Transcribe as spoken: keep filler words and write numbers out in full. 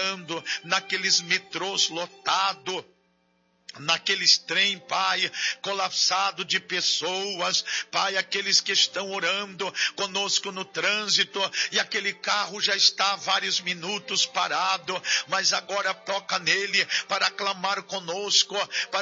orando naqueles metrôs lotados, naqueles trem, Pai, colapsado de pessoas, Pai, aqueles que estão orando conosco no trânsito, e aquele carro já está há vários minutos parado, mas agora toca nele para clamar conosco, para